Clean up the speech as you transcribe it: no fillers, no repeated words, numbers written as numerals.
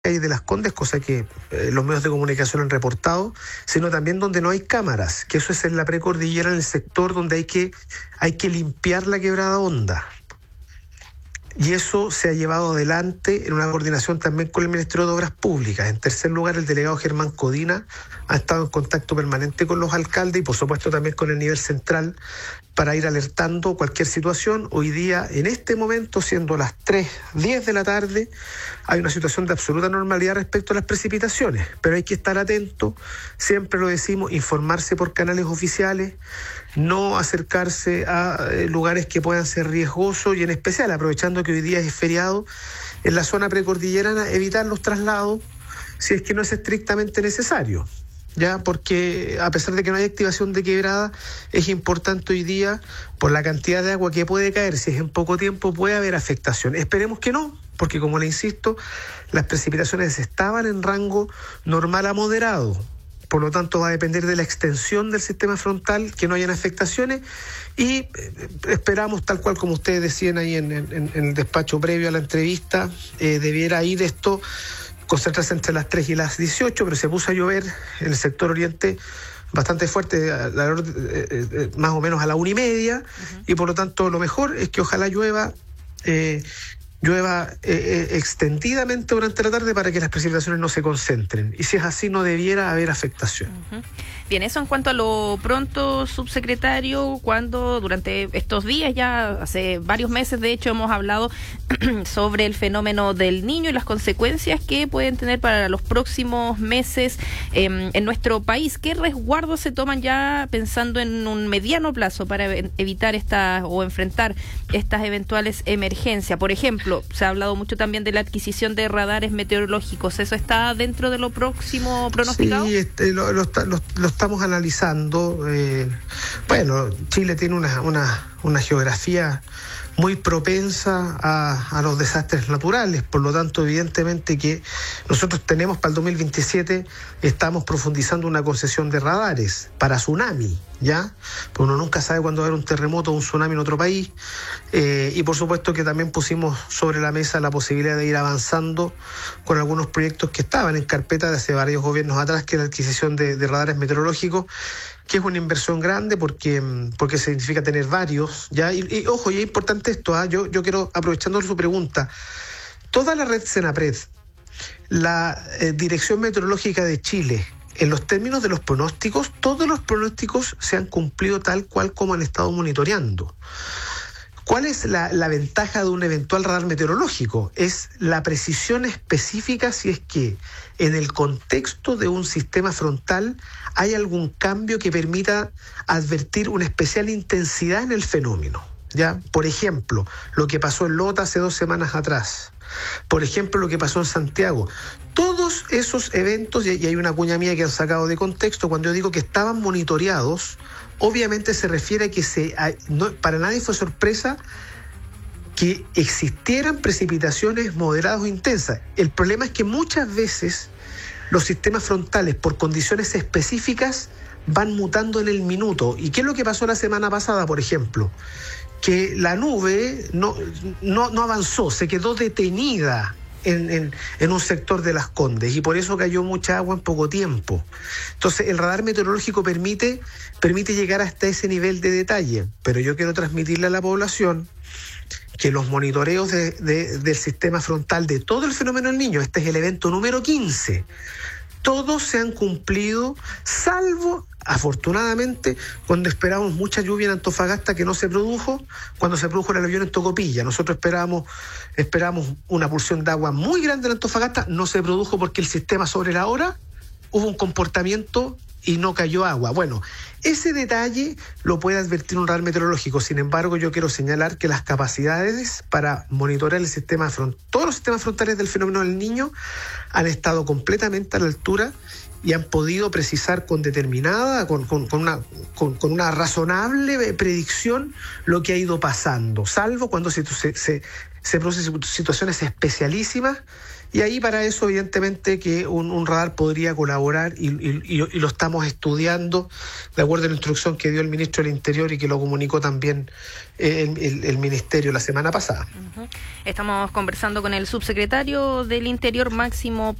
y de Las Condes, cosa que los medios de comunicación han reportado, sino también donde no hay cámaras, que eso es en la precordillera, en el sector donde hay que limpiar la Quebrada Honda. Y eso se ha llevado adelante en una coordinación también con el Ministerio de Obras Públicas. En tercer lugar, el delegado Germán Codina ha estado en contacto permanente con los alcaldes y por supuesto también con el nivel central para ir alertando cualquier situación. Hoy día, en este momento, siendo las 3:10 de la tarde, hay una situación de absoluta normalidad respecto a las precipitaciones, pero hay que estar atento, siempre lo decimos, informarse por canales oficiales, no acercarse a lugares que puedan ser riesgosos y en especial, aprovechando que hoy día es feriado, en la zona precordillerana, evitar los traslados si es que no es estrictamente necesario. Ya, porque a pesar de que no hay activación de quebrada, es importante hoy día, por la cantidad de agua que puede caer, si es en poco tiempo, puede haber afectación. Esperemos que no, porque como le insisto, las precipitaciones estaban en rango normal a moderado. Por lo tanto, va a depender de la extensión del sistema frontal, que no hayan afectaciones, y esperamos, tal cual como ustedes decían ahí en el despacho previo a la entrevista, debiera ir esto concentrarse entre las 3 y las 18, pero se puso a llover en el sector oriente bastante fuerte, más o menos a la 1:30, y por lo tanto lo mejor es que ojalá llueva extendidamente durante la tarde para que las precipitaciones no se concentren. Y si es así, no debiera haber afectación. Bien, eso en cuanto a lo pronto, subsecretario, cuando durante estos días, ya hace varios meses de hecho, hemos hablado sobre el fenómeno del Niño y las consecuencias que pueden tener para los próximos meses en nuestro país. ¿Qué resguardos se toman ya pensando en un mediano plazo para evitar o enfrentar estas eventuales emergencias? Por ejemplo, se ha hablado mucho también de la adquisición de radares meteorológicos. ¿Eso está dentro de lo próximo pronosticado? Sí, lo estamos analizando. Bueno, Chile tiene una geografía muy propensa a los desastres naturales, por lo tanto, evidentemente que nosotros tenemos para el 2027, estamos profundizando una concesión de radares para tsunami, ¿ya? Porque uno nunca sabe cuándo va a haber un terremoto o un tsunami en otro país, y por supuesto que también pusimos sobre la mesa la posibilidad de ir avanzando con algunos proyectos que estaban en carpeta de hace varios gobiernos atrás, que es la adquisición de radares meteorológicos, que es una inversión grande porque significa tener varios, ¿ya? Y ojo, y es importante esto, yo quiero, aprovechando su pregunta, toda la red Senapred, la Dirección Meteorológica de Chile, en los términos de los pronósticos, todos los pronósticos se han cumplido tal cual como han estado monitoreando. ¿Cuál es la ventaja de un eventual radar meteorológico? Es la precisión específica si es que en el contexto de un sistema frontal hay algún cambio que permita advertir una especial intensidad en el fenómeno, ¿ya? Por ejemplo, lo que pasó en Lota hace 2 semanas atrás. Por ejemplo, lo que pasó en Santiago. Todos esos eventos, y hay una cuña mía que han sacado de contexto, cuando yo digo que estaban monitoreados, obviamente se refiere a que para nadie fue sorpresa que existieran precipitaciones moderadas o intensas. El problema es que muchas veces los sistemas frontales, por condiciones específicas, van mutando en el minuto. ¿Y qué es lo que pasó la semana pasada, por ejemplo? Que la nube no avanzó, se quedó detenida en un sector de Las Condes, y por eso cayó mucha agua en poco tiempo. Entonces, el radar meteorológico permite llegar hasta ese nivel de detalle, pero yo quiero transmitirle a la población que los monitoreos del sistema frontal de todo el fenómeno del Niño, este es el evento número 15, todos se han cumplido, salvo, afortunadamente, cuando esperábamos mucha lluvia en Antofagasta, que no se produjo, cuando se produjo el aluvión en Tocopilla. Nosotros esperábamos una porción de agua muy grande en Antofagasta, no se produjo porque el sistema sobre la hora hubo un comportamiento y no cayó agua. Bueno, ese detalle lo puede advertir un radar meteorológico. Sin embargo, yo quiero señalar que las capacidades para monitorear todos los sistemas frontales del fenómeno del Niño han estado completamente a la altura y han podido precisar con una razonable predicción lo que ha ido pasando, salvo cuando se producen situaciones especialísimas Y ahí para eso, evidentemente, que un radar podría colaborar y lo estamos estudiando de acuerdo a la instrucción que dio el ministro del Interior y que lo comunicó también el Ministerio la semana pasada. Estamos conversando con el subsecretario del Interior, Máximo